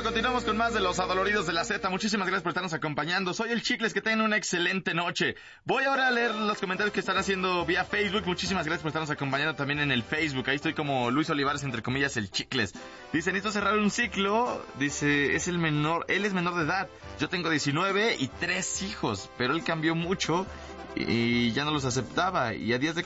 continuamos con más de los adoloridos de la Z. Muchísimas gracias por estarnos acompañando. Soy el Chicles, que tengan una excelente noche. Voy ahora a leer los comentarios que están haciendo vía Facebook. Muchísimas gracias por estarnos acompañando también en el Facebook. Ahí estoy como Luis Olivares, entre comillas, el Chicles. Dice, necesito cerrar un ciclo. Dice, es el menor, él es menor de edad. Yo tengo 19 y 3 hijos, pero él cambió mucho y ya no los aceptaba. Y a días de